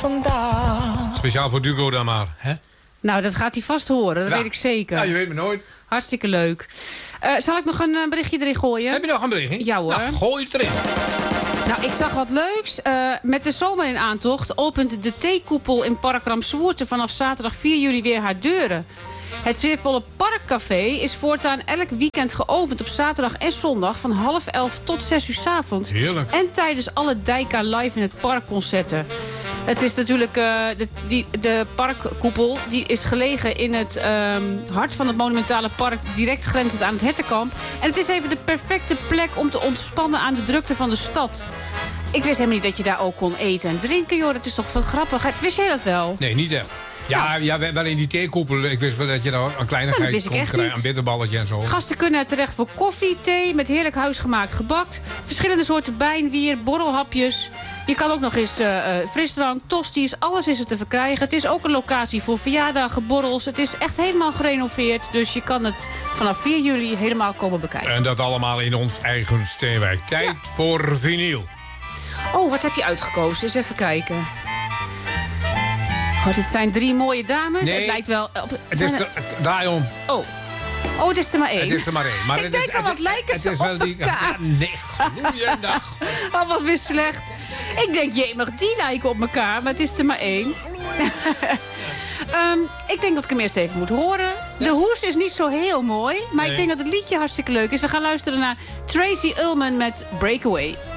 vandaan. Speciaal voor Duco dan maar, hè? Nou, dat gaat hij vast horen, dat weet ik zeker. Ja, je weet me nooit. Hartstikke leuk. Zal ik nog een berichtje erin gooien? Heb je nog een berichtje? Ja hoor. Nou, gooi het erin. Nou, ik zag wat leuks. Met de zomer in aantocht opent de theekoepel in Park Ramswoerte vanaf zaterdag 4 juli weer haar deuren. Het sfeervolle Parkcafé is voortaan elk weekend geopend op zaterdag en zondag van 10:30 tot 6 uur 's avonds. Heerlijk. En tijdens alle Dijka Live in het Park concerten. Het is natuurlijk, de parkkoepel die is gelegen in het hart van het monumentale park, direct grenzend aan het Hertenkamp. En het is even de perfecte plek om te ontspannen aan de drukte van de stad. Ik wist helemaal niet dat je daar ook kon eten en drinken, joh. Dat is toch wel grappig. Wist jij dat wel? Nee, niet echt. Ja, wel in die theekoepel. Ik wist wel dat je daar een kleinigheid kon krijgen. Een bitterballetje en zo. Gasten kunnen er terecht voor koffie, thee met heerlijk huisgemaakt gebak. Verschillende soorten bijnwier, borrelhapjes. Je kan ook nog eens frisdrank, tosties, alles is er te verkrijgen. Het is ook een locatie voor verjaardagen, borrels. Het is echt helemaal gerenoveerd. Dus je kan het vanaf 4 juli helemaal komen bekijken. En dat allemaal in ons eigen Steenwijk. Tijd voor vinyl. Oh, wat heb je uitgekozen? Eens even kijken. Oh, dit zijn 3 mooie dames. Nee, het lijkt wel... Draai om. Oh, het is er maar 1. Het is er maar 1. Maar ik denk al, wat lijken ze op elkaar. Nee, goeiedag. Oh, wat weer slecht. Ik denk, jemig, die lijken op elkaar, maar het is er maar 1. Ik denk dat ik hem eerst even moet horen. De hoes is niet zo heel mooi, maar ik denk dat het liedje hartstikke leuk is. We gaan luisteren naar Tracy Ullman met Breakaway.